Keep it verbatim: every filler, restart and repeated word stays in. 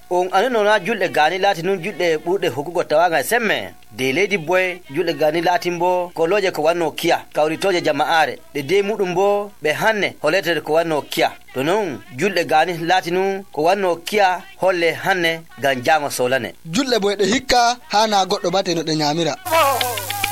on anano na julde gani lati nun julde bude hukugo tawanga semme de lady boy julde gani latimbo ko loje ko wanno kiya kawritoje jama'are de de mudum bo be hanne holete ko wanno kiya to non julde gani latinu ko wanno kiya holle hanne gan jango solane julde boy de hikka hana goddo bate no de nyamira